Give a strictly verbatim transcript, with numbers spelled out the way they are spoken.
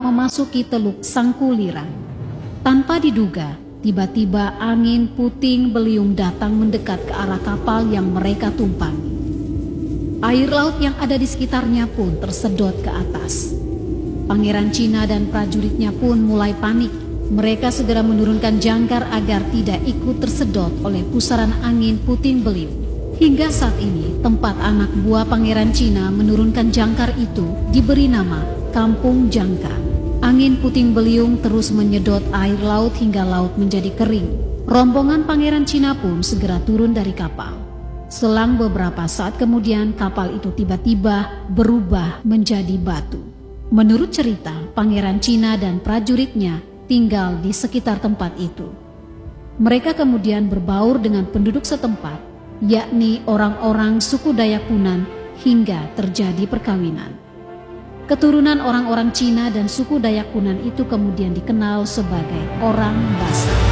memasuki Teluk Sangkulirang. Tanpa diduga, tiba-tiba angin puting beliung datang mendekat ke arah kapal yang mereka tumpangi. Air laut yang ada di sekitarnya pun tersedot ke atas. Pangeran Cina dan prajuritnya pun mulai panik. Mereka segera menurunkan jangkar agar tidak ikut tersedot oleh pusaran angin puting beliung. Hingga saat ini, tempat anak buah Pangeran Cina menurunkan jangkar itu diberi nama Kampung Jangkar. Angin puting beliung terus menyedot air laut hingga laut menjadi kering. Rombongan Pangeran Cina pun segera turun dari kapal. Selang beberapa saat kemudian, kapal itu tiba-tiba berubah menjadi batu. Menurut cerita, Pangeran Cina dan prajuritnya tinggal di sekitar tempat itu. Mereka kemudian berbaur dengan penduduk setempat, yakni orang-orang suku Dayak Punan, hingga terjadi perkawinan. Keturunan orang-orang Cina dan suku Dayak Punan itu kemudian dikenal sebagai orang Basa.